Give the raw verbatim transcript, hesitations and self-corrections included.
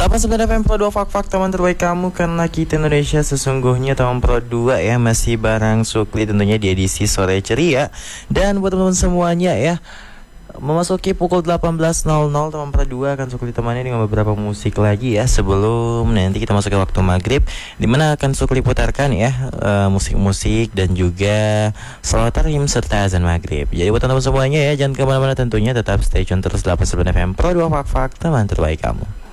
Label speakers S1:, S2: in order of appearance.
S1: delapan puluh sembilan F M Pro dua Fak-Fak, teman terbaik kamu, karena kita Indonesia sesungguhnya. Teman Pro dua ya, masih bareng Sukli tentunya di edisi sore ceria. Dan buat teman-teman semuanya ya, memasuki pukul delapan belas nol nol, teman Pro dua akan Sukli temani dengan beberapa musik lagi ya, sebelum nanti kita masuk ke waktu maghrib, dimana akan Sukli putarkan ya uh, musik-musik dan juga salat tarim serta azan maghrib. Jadi buat teman-teman semuanya ya, jangan kemana-mana tentunya, tetap stay tune terus delapan puluh sembilan F M Pro dua Fak-Fak, teman terbaik kamu.